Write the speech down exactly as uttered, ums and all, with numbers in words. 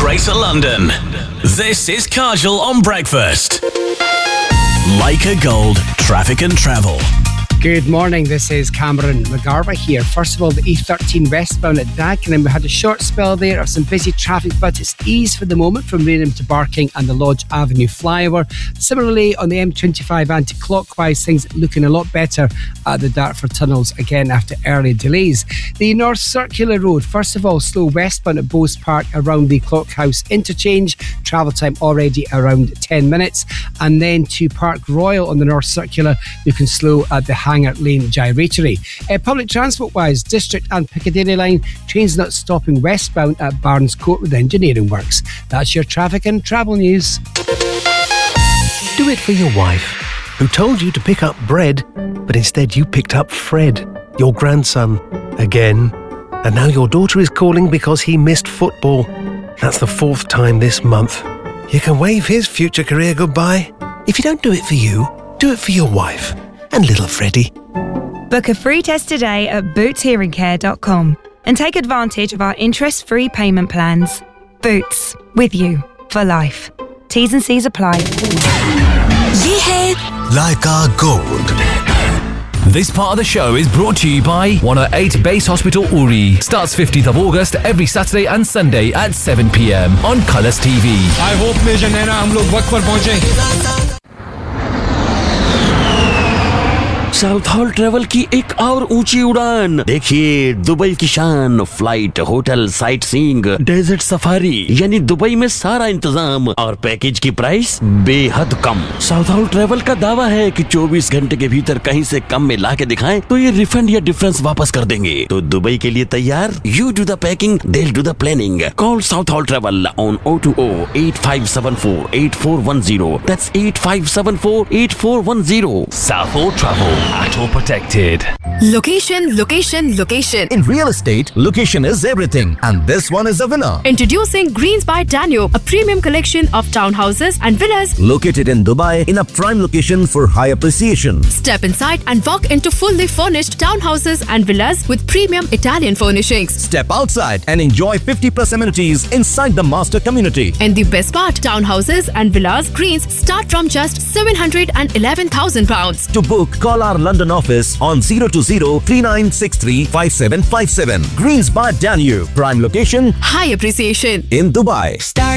Greater London. This is Kajal on Breakfast. Leica Gold, traffic and travel. Good morning, this is Cameron McGarva here. First of all, the E thirteen westbound at Dagenham. We had a short spell there of some busy traffic, but it's eased for the moment from Rainham to Barking and the Lodge Avenue flyover. Similarly, on the M twenty-five anti-clockwise, things looking a lot better at the Dartford tunnels again after early delays. The North Circular Road, first of all, slow westbound at Bowes Park around the Clockhouse interchange. Travel time already around ten minutes. And then to Park Royal on the North Circular, you can slow at the Hanger Lane Gyratory. Uh, public transport wise, District and Piccadilly line, trains not stopping westbound at Barnes Court with engineering works. That's your traffic and travel news. Do it for your wife, who told you to pick up bread, but instead you picked up Fred, your grandson, again. And now your daughter is calling because he missed football. That's the fourth time this month. You can wave his future career goodbye. If you don't do it for you, do it for your wife and little Freddie. Book a free test today at boots hearing care dot com and take advantage of our interest-free payment plans. Boots, with you for life. T's and C's apply. ये है Leica Gold. This part of the show is brought to you by one oh eight Base Hospital Uri. Starts fifteenth of August every Saturday and Sunday at seven p.m. on Colours T V. I hope Major Naina हम लोग वक्त पर पहुंचे. South hall travel की एक और ऊंची उड़ान. देखिए दुबई की शान, flight, hotel, sight seeing, desert safari, यानी दुबई में सारा इंतजाम और पैकेज की प्राइस बेहद कम. साउथ हॉल ट्रेवल का दावा है कि चौबीस घंटे के भीतर कहीं से कम में ला के दिखाएं तो ये रिफंड या डिफरेंस वापस कर देंगे. तो दुबई के लिए तैयार? You do the packing, they'll do the planning. Call South Hall Travel on oh two oh, eight five seven four, eight four one oh. That's eight five seven four, eight four one oh. South Hall Travel. At all protected. Location, location, location. In real estate, location is everything. And this one is a winner. Introducing Greens by Danube, a premium collection of townhouses and villas Located in Dubai in a prime location for high appreciation. Step inside and walk into fully furnished townhouses and villas with premium Italian furnishings. Step outside and enjoy fifty plus amenities inside the master community. And the best part, townhouses and villas Greens start from just seven hundred eleven thousand pounds. To book, call our London office on zero two zero, three nine six three, five seven five seven. Greens by Danube, prime location, High appreciation in Dubai. Start